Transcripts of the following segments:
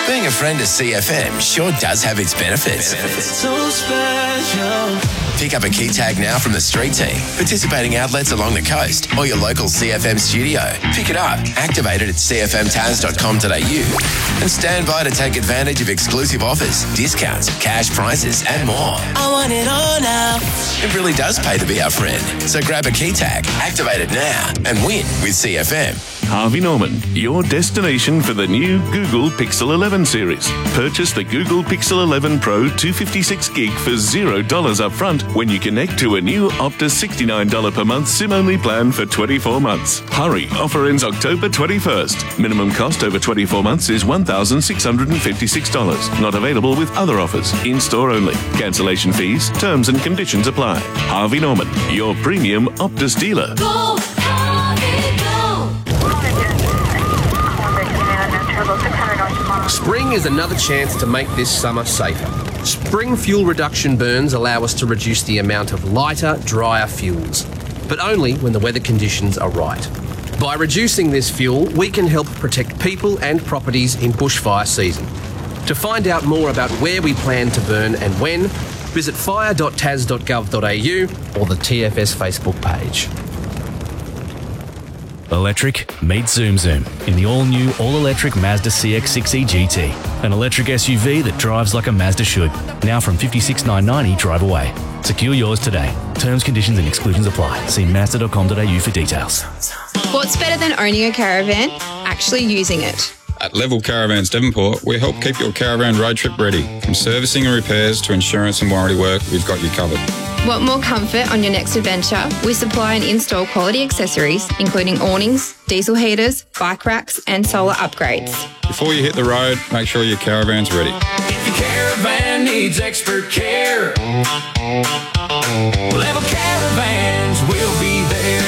Being a friend of CFM sure does have its benefits. So special. Pick up a key tag now from the street team, participating outlets along the coast, or your local CFM studio. Pick it up, activate it at cfmtaz.com.au, and stand by to take advantage of exclusive offers, discounts, cash prizes, and more. I want it all now. It really does pay to be our friend. So grab a key tag, activate it now, and win with CFM. Harvey Norman, your destination for the new Google Pixel 11 series. Purchase the Google Pixel 11 Pro 256 gig for $0 up front when you connect to a new Optus $69 per month SIM-only plan for 24 months. Hurry, offer ends October 21st. Minimum cost over 24 months is $1,656. Not available with other offers. In-store only. Cancellation fees, terms and conditions apply. Harvey Norman, your premium Optus dealer. Go, Harvey, go! Spring is another chance to make this summer safer. Spring fuel reduction burns allow us to reduce the amount of lighter, drier fuels, but only when the weather conditions are right. By reducing this fuel, we can help protect people and properties in bushfire season. To find out more about where we plan to burn and when, visit fire.tas.gov.au or the TFS Facebook page. Electric meets Zoom Zoom in the all-new, all-electric Mazda CX-6e GT. An electric SUV that drives like a Mazda should. Now from $56,990 drive away. Secure yours today. Terms, conditions and exclusions apply. See Mazda.com.au for details. What's better than owning a caravan? Actually using it. At Level Caravans Devonport, we help keep your caravan road trip ready. From servicing and repairs to insurance and warranty work, we've got you covered. Want more comfort on your next adventure? We supply and install quality accessories, including awnings, diesel heaters, bike racks, and solar upgrades. Before you hit the road, make sure your caravan's ready. If your caravan needs expert care, Level Caravans will be there.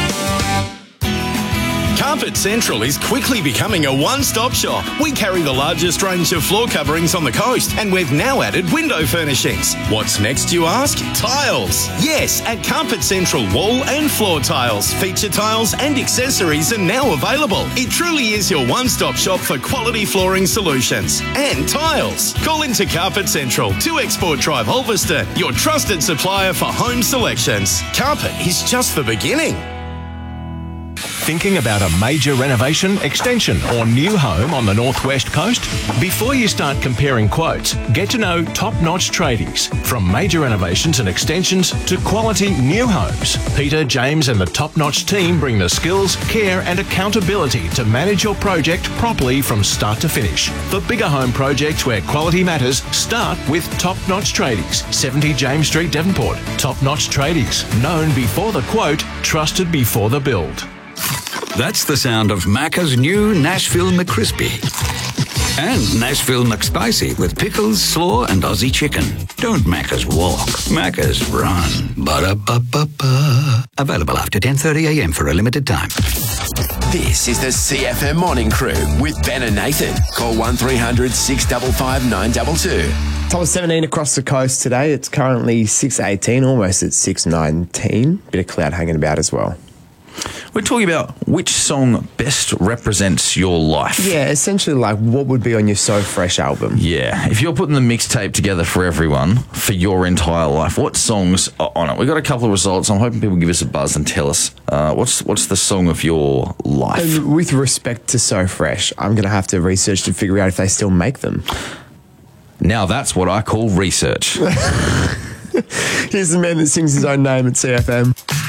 Carpet Central is quickly becoming a one-stop shop. We carry the largest range of floor coverings on the coast, and we've now added window furnishings. What's next, you ask? Tiles. Yes, at Carpet Central, wall and floor tiles, feature tiles and accessories are now available. It truly is your one-stop shop for quality flooring solutions and tiles. Call into Carpet Central, 2 Export Drive, Ulverston, your trusted supplier for home selections. Carpet is just the beginning. Thinking about a major renovation, extension or new home on the northwest coast? Before you start comparing quotes, get to know top-notch tradies. From major renovations and extensions to quality new homes, Peter, James and the top-notch team bring the skills, care and accountability to manage your project properly from start to finish. For bigger home projects where quality matters, start with top-notch tradies. 70 James Street, Devonport. Top-notch tradies. Known before the quote, trusted before the build. That's the sound of Macca's new Nashville McCrispy. And Nashville McSpicy with pickles, slaw and Aussie chicken. Don't Macca's walk, Macca's run. Ba-da-ba-ba-ba. Available after 10:30 a.m. for a limited time. This is the CFM Morning Crew with Ben and Nathan. Call 1300 655 922. Top of 17 across the coast today. It's currently 6:18, almost at 6:19. Bit of cloud hanging about as well. We're talking about which song best represents your life. Yeah, essentially like what would be on your So Fresh album. Yeah, if you're putting the mixtape together for everyone, for your entire life, what songs are on it? We've got a couple of results. I'm hoping people give us a buzz and tell us what's the song of your life. And with respect to So Fresh, I'm going to have to research to figure out if they still make them. Now that's what I call research. Here's the man that sings his own name at CFM.